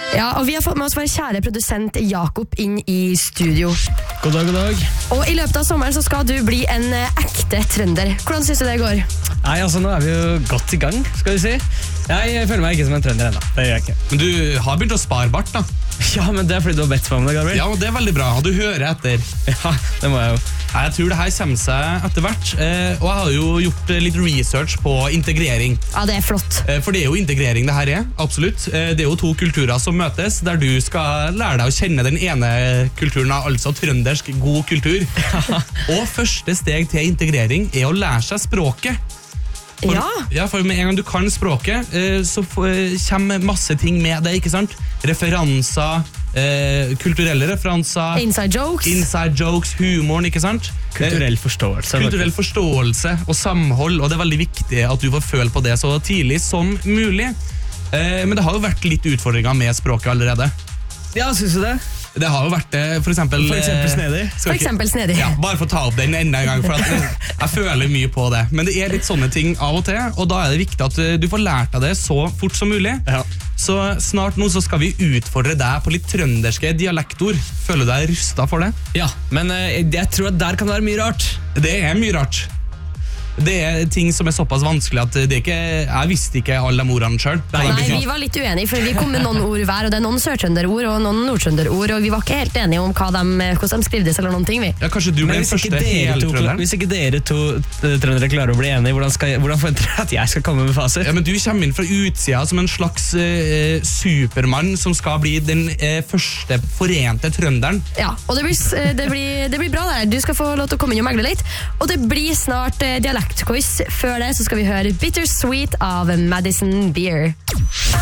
Ja, og vi har fått med oss vår kjære produsent Jakob inn i studio. God dag, god dag. Og i løpet av sommeren så skal du bli en ekte trønder. Hvordan synes du det går? Nei, altså nå er vi jo godt i gang, skal vi si. Jeg føler meg ikke som en trønder enda, det gjør jeg ikke. Men du har begynt å spare bart da. Ja, men det er fordi du har bedt meg om det, Gabriel. Ja, og det er veldig bra, og du hører etter. Ja, det må jeg jo. Nei, jeg tror det her kommer seg etter hvert, og jeg har jo gjort litt research på integrering. Ja, det er flott. For det er jo integrering det her er, absolutt. Det er jo to kulturer som møtes, der du skal lære deg å kjenne den ene kulturen, altså trøndersk god kultur. Og første steg til integrering er å lære seg språket. For med en gang du kan språket, så kommer masse ting med det, ikke sant? Referanser, kulturelle referanser, inside jokes, humoren, ikke sant? Kulturell forståelse og samhold, og det er veldig viktig at du får føle på det så tidlig som mulig. Men det har jo vært litt utfordringer med språket allerede. Ja, synes du det? Det har jo vært for eksempel snedig. Ja, bare for å ta opp den enda en gang, for at jeg føler mye på det. Men det er litt sånne ting av og til, og da er det viktig at du får lært av det så fort som mulig. Ja. Så snart nå så skal vi utfordre deg på litt trønderske dialektord. Føler du deg rustet for det? Ja, men jeg tror at der kan det være mye rart. Det er mye rart. Det er ting som er såpass vanskelig at det ikke, jeg visste ikke alle de ordene selv. Nei, vi var litt uenige, for vi kom med noen ord hver, og det er noen sørtrønderord og noen nordtrønderord, og vi var ikke helt enige om hvordan de skrivdes eller noen ting, vi. Ja, kanskje du ble den første heltrønderen? Hvis ikke dere to trøndere klarer å bli enige, hvordan forventer dere at jeg skal komme med fasit? Ja, men du kommer inn fra utsida som en slags supermann som skal bli den første forente trønderen. Ja, og det blir bra der. Du skal få lov til å komme inn og megle litt, og det blir snart dialektquiz. Før det så skal vi høre Bittersweet av Madison Beer.